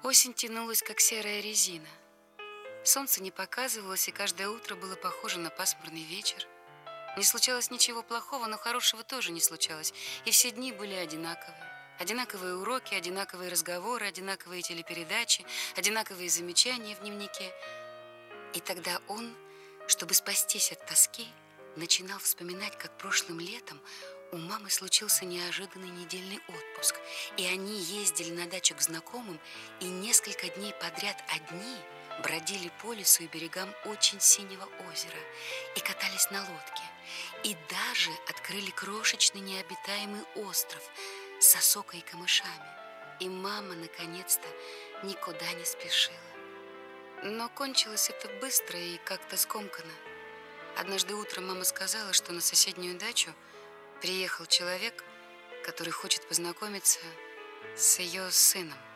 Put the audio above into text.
Осень тянулась, как серая резина. Солнце не показывалось, и каждое утро было похоже на пасмурный вечер. Не случалось ничего плохого, но хорошего тоже не случалось, и все дни были одинаковые. Одинаковые уроки, одинаковые разговоры, одинаковые телепередачи, одинаковые замечания в дневнике. И тогда он, чтобы спастись от тоски, начинал вспоминать, как прошлым летом у мамы случился неожиданный недельный отпуск, и они ездили на дачу к знакомым, и несколько дней подряд одни бродили по лесу и берегам очень синего озера и катались на лодке, и даже открыли крошечный необитаемый остров с осокой и камышами. И мама, наконец-то, никуда не спешила. Но кончилось это быстро и как-то скомканно. Однажды утром мама сказала, что на соседнюю дачу приехал человек, который хочет познакомиться с ее сыном.